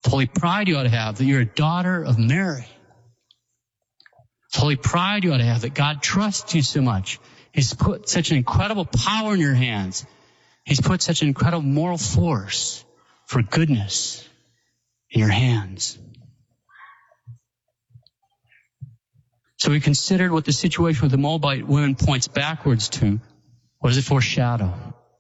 It's holy pride you ought to have that you're a daughter of Mary. It's holy pride you ought to have that God trusts you so much. He's put such an incredible power in your hands. He's put such an incredible moral force for goodness in your hands. So we considered what the situation with the Moabite women points backwards to. What does it foreshadow?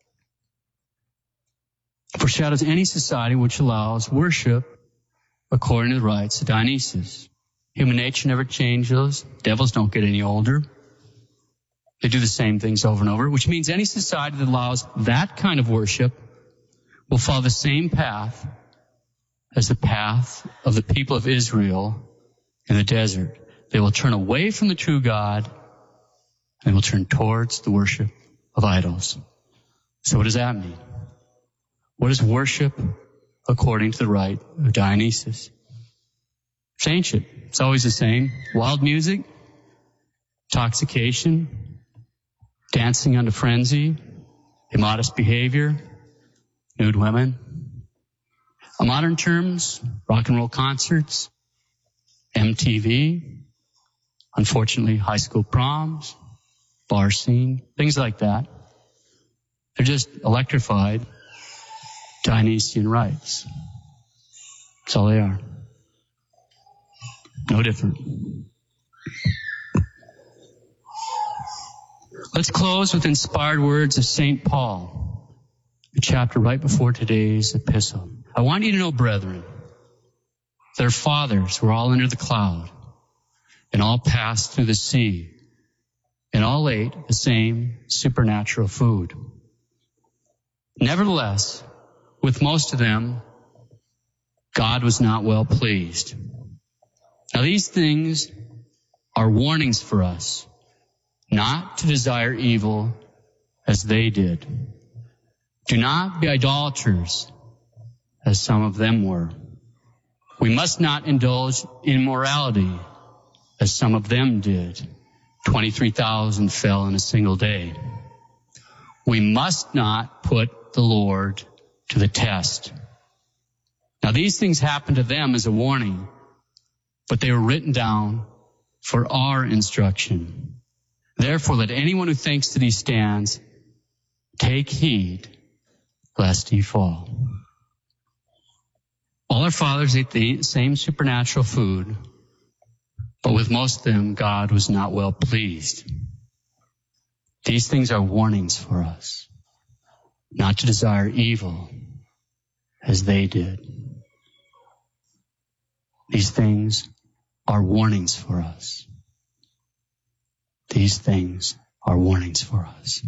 It foreshadows any society which allows worship according to the rites of Dionysus. Human nature never changes. Devils don't get any older. They do the same things over and over, which means any society that allows that kind of worship will follow the same path as the path of the people of Israel in the desert. They will turn away from the true God and will turn towards the worship of idols. So what does that mean? What is worship according to the rite of Dionysus? It's ancient. It's always the same. Wild music, intoxication, dancing unto frenzy, immodest behavior, nude women. On modern terms, rock and roll concerts, MTV, unfortunately, high school proms, bar scene, things like that. They're just electrified Dionysian rites. That's all they are. No different. Let's close with inspired words of St. Paul, the chapter right before today's epistle. I want you to know, brethren, their fathers were all under the cloud, and all passed through the sea, and all ate the same supernatural food. Nevertheless, with most of them, God was not well pleased. Now these things are warnings for us, not to desire evil as they did. Do not be idolaters, as some of them were. We must not indulge in immorality, as some of them did. 23,000 fell in a single day. We must not put the Lord to the test. Now these things happened to them as a warning, but they were written down for our instruction. Therefore, let anyone who thinks that he stands take heed lest he fall. All our fathers ate the same supernatural food, but with most of them, God was not well pleased. These things are warnings for us, not to desire evil as they did. These things are warnings for us. These things are warnings for us.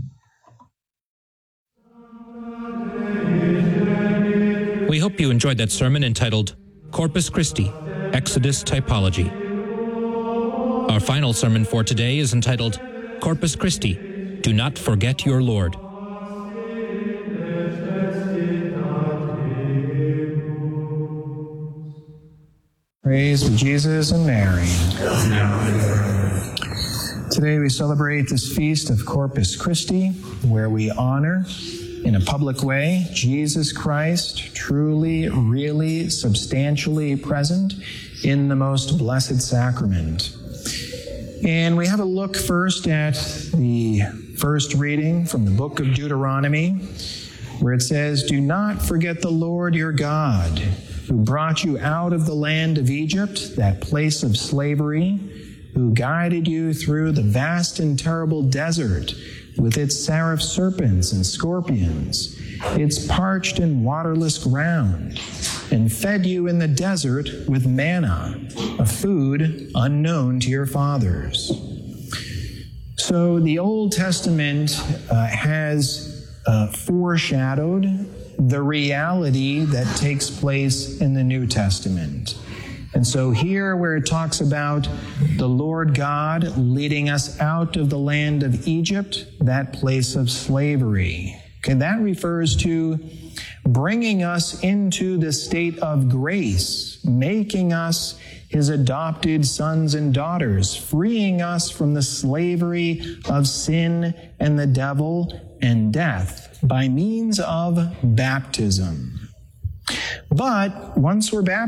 We hope you enjoyed that sermon entitled Corpus Christi, Exodus Typology. Our final sermon for today is entitled Corpus Christi, Do Not Forget Your Lord. Praise be Jesus and Mary. Today we celebrate this feast of Corpus Christi, where we honor in a public way Jesus Christ, truly, really, substantially present in the most blessed sacrament. And we have a look first at the first reading from the book of Deuteronomy, where it says, "Do not forget the Lord your God, who brought you out of the land of Egypt, that place of slavery, who guided you through the vast and terrible desert with its seraph serpents and scorpions, its parched and waterless ground, and fed you in the desert with manna, a food unknown to your fathers." So the Old Testament has foreshadowed the reality that takes place in the New Testament. And so here where it talks about the Lord God leading us out of the land of Egypt, that place of slavery, okay, that refers to bringing us into the state of grace, making us his adopted sons and daughters, freeing us from the slavery of sin and the devil and death by means of baptism. But once we're baptized,